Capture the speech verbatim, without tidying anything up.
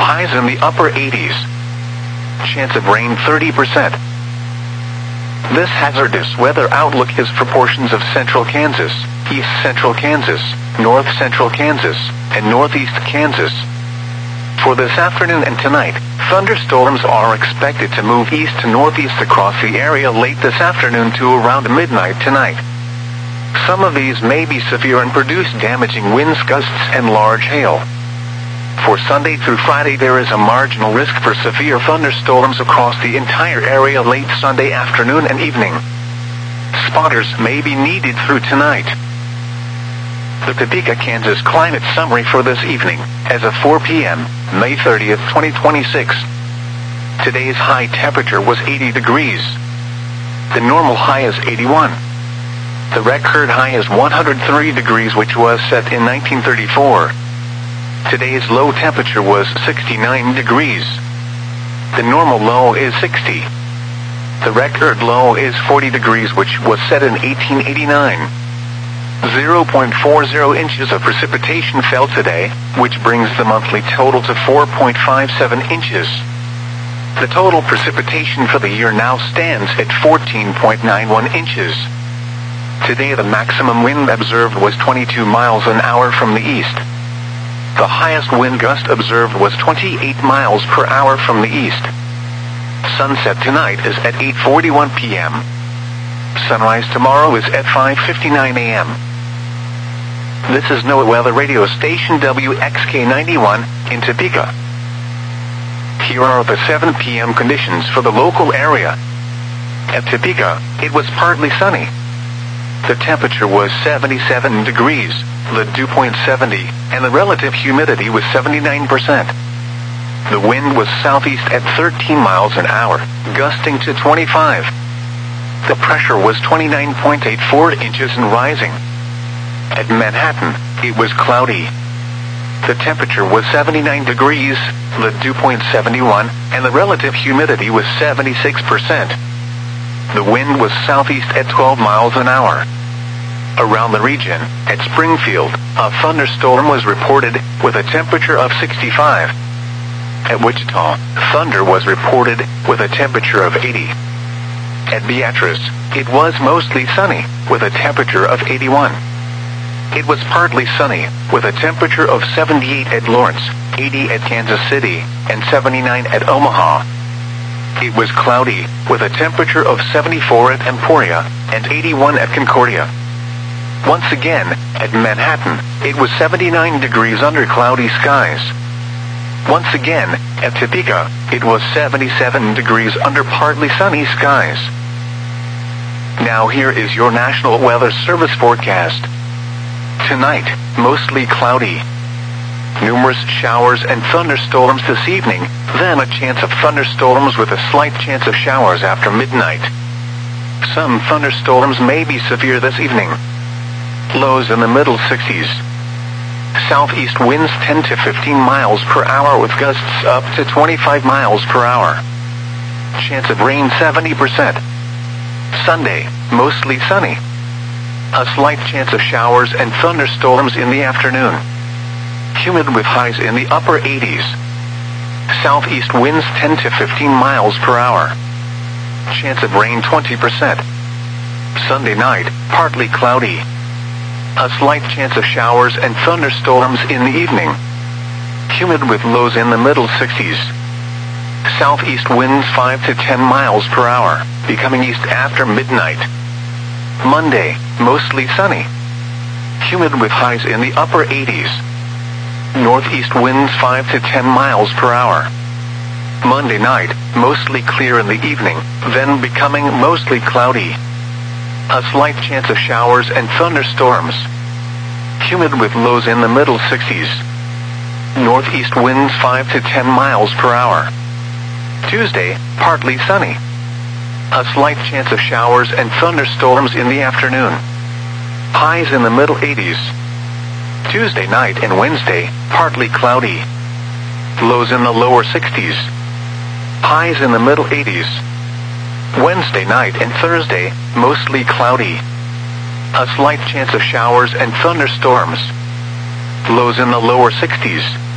highs in the upper eighties. Chance of rain thirty percent. This hazardous weather outlook is for portions of central Kansas, east central Kansas, north central Kansas, and northeast Kansas. For this afternoon and tonight, thunderstorms are expected to move east to northeast across the area late this afternoon to around midnight tonight. Some of these may be severe and produce damaging winds, gusts, and large hail. For Sunday through Friday, there is a marginal risk for severe thunderstorms across the entire area late Sunday afternoon and evening. Spotters may be needed through tonight. The Topeka, Kansas climate summary for this evening, as of four p.m., May thirtieth, twenty twenty-six. Today's high temperature was eighty degrees. The normal high is eighty-one. The record high is one hundred three degrees, which was set in nineteen thirty-four. Today's low temperature was sixty-nine degrees. The normal low is sixty. The record low is forty degrees, which was set in eighteen eighty-nine. zero point four zero inches of precipitation fell today, which brings the monthly total to four point five seven inches. The total precipitation for the year now stands at fourteen point nine one inches. Today the maximum wind observed was twenty-two miles an hour from the east. The highest wind gust observed was twenty-eight miles per hour from the east. Sunset tonight is at eight forty-one p.m. Sunrise tomorrow is at five fifty-nine a.m. This is NOAA Weather Radio Station W X K ninety-one in Topeka. Here are the seven p.m. conditions for the local area. At Topeka, it was partly sunny. The temperature was seventy-seven degrees, the dew point seventy, and the relative humidity was seventy-nine percent. The wind was southeast at thirteen miles an hour, gusting to twenty-five. The pressure was twenty-nine point eight four inches and rising. At Manhattan, it was cloudy. The temperature was seventy-nine degrees, the dew point seventy-one, and the relative humidity was seventy-six percent. The wind was southeast at twelve miles an hour. Around the region, at Springfield, a thunderstorm was reported with a temperature of sixty-five. At Wichita, thunder was reported with a temperature of eighty. At Beatrice, it was mostly sunny, with a temperature of eighty-one. It was partly sunny, with a temperature of seventy-eight at Lawrence, eighty at Kansas City, and seventy-nine at Omaha. It was cloudy, with a temperature of seventy-four at Emporia, and eighty-one at Concordia. Once again, at Manhattan, it was seventy-nine degrees under cloudy skies. Once again, at Topeka, it was seventy-seven degrees under partly sunny skies. Now here is your National Weather Service forecast. Tonight, mostly cloudy. Numerous showers and thunderstorms this evening, then a chance of thunderstorms with a slight chance of showers after midnight. Some thunderstorms may be severe this evening. Lows in the middle sixties. Southeast winds ten to fifteen miles per hour with gusts up to twenty-five miles per hour. Chance of rain seventy percent. Sunday, mostly sunny. A slight chance of showers and thunderstorms in the afternoon. Humid with highs in the upper eighties. Southeast winds ten to fifteen miles per hour. Chance of rain twenty percent. Sunday night, partly cloudy. A slight chance of showers and thunderstorms in the evening. Humid with lows in the middle sixties. Southeast winds five to ten miles per hour, becoming east after midnight. Monday, mostly sunny. Humid with highs in the upper eighties. Northeast winds five to ten miles per hour. Monday night, mostly clear in the evening, then becoming mostly cloudy. A slight chance of showers and thunderstorms. Humid with lows in the middle sixties. Northeast winds five to ten miles per hour. Tuesday, partly sunny. A slight chance of showers and thunderstorms in the afternoon. Highs in the middle eighties. Tuesday night and Wednesday, partly cloudy. Lows in the lower sixties. Highs in the middle eighties. Wednesday night and Thursday, mostly cloudy. A slight chance of showers and thunderstorms. Lows in the lower sixties.